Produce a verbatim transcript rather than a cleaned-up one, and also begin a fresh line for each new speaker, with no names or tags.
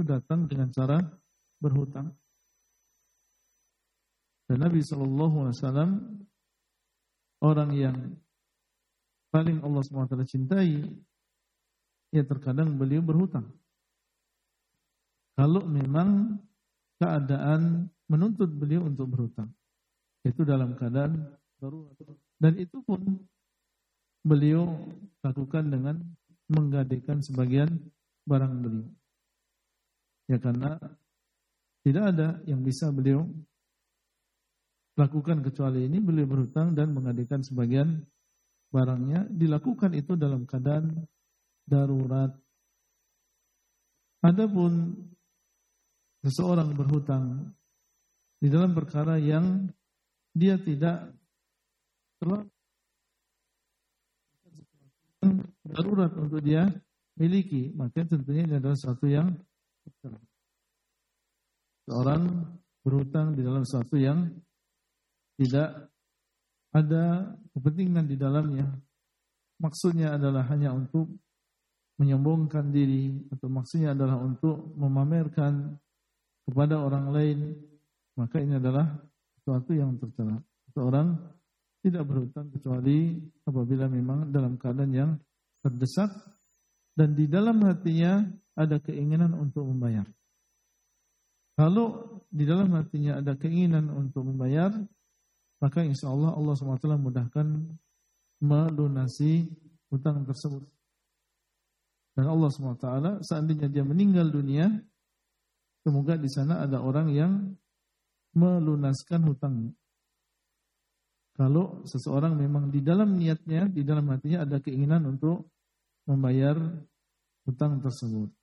itu datang dengan cara berhutang. Dan Nabi shallallahu alaihi wasallam orang yang paling Allah subhanahu wa taala cintai, ya terkadang beliau berhutang. Kalau memang keadaan menuntut beliau untuk berhutang, itu dalam keadaan darurat. Dan itu pun beliau lakukan dengan menggadaikan sebagian barang beliau. Ya karena tidak ada yang bisa beliau lakukan kecuali ini, beliau berhutang dan menggadaikan sebagian barangnya. Dilakukan itu dalam keadaan darurat. Adapun seseorang berhutang di dalam perkara yang dia tidak terlalu darurat untuk dia miliki, maka tentunya ini adalah sesuatu yang seorang berhutang di dalam sesuatu yang tidak ada kepentingan di dalamnya. Maksudnya adalah hanya untuk menyombongkan diri, atau maksudnya adalah untuk memamerkan kepada orang lain, maka ini adalah sesuatu yang tercela. Seorang tidak berhutang kecuali apabila memang dalam keadaan yang terdesak dan di dalam hatinya ada keinginan untuk membayar. Kalau di dalam hatinya ada keinginan untuk membayar, maka insya Allah Allah subhanahu wa taala mudahkan melunasi hutang tersebut. Dan Allah subhanahu wa taala seandainya dia meninggal dunia, semoga di sana ada orang yang melunaskan hutangnya. Kalau seseorang memang di dalam niatnya, di dalam hatinya ada keinginan untuk membayar hutang tersebut.